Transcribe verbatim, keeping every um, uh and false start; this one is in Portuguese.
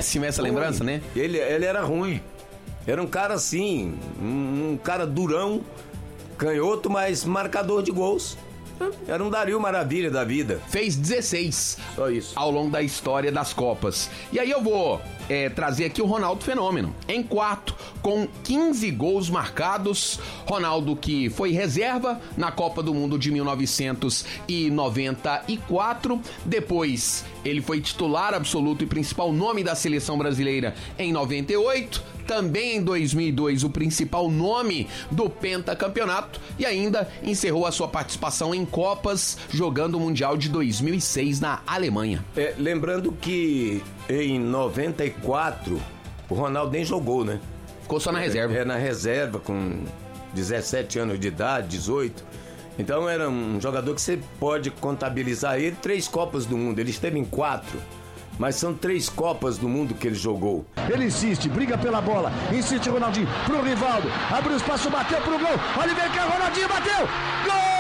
péssima essa ruim. lembrança, né? Ele, ele era ruim. Era um cara assim, um, um cara durão, canhoto, mas marcador de gols. Era um Dario Maravilha da vida. Fez dezesseis Só isso. ao longo da história das Copas. E aí eu vou é, trazer aqui o Ronaldo Fenômeno. Em quarto, com quinze gols marcados. Ronaldo, que foi reserva na Copa do Mundo de mil novecentos e noventa e quatro. Depois, ele foi titular absoluto e principal nome da seleção brasileira em noventa e oito. Também em dois mil e dois, o principal nome do pentacampeonato. E ainda encerrou a sua participação em Copas, jogando o Mundial de dois mil e seis na Alemanha. É, lembrando que em noventa e quatro, o Ronaldo nem jogou, né? Ficou só na reserva. É, é na reserva, com dezessete anos de idade, dezoito. Então era um jogador que você pode contabilizar ele três Copas do Mundo. Ele esteve em quatro. Mas são três Copas do Mundo que ele jogou. Ele insiste, briga pela bola, insiste o Ronaldinho pro Rivaldo, abre o espaço, bateu pro gol, olha vem cá, Ronaldinho bateu, gol!